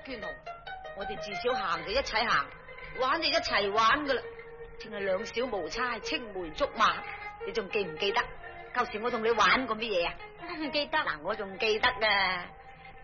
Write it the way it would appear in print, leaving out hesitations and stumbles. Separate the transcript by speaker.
Speaker 1: 娟紅，我哋至少行就一齊行，玩就一齊玩噶啦，淨係兩小無猜，青梅竹馬，你仲記唔記得？舊時我同你玩過乜嘢啊？
Speaker 2: 我唔記得。
Speaker 1: 嗱，我仲記得噶。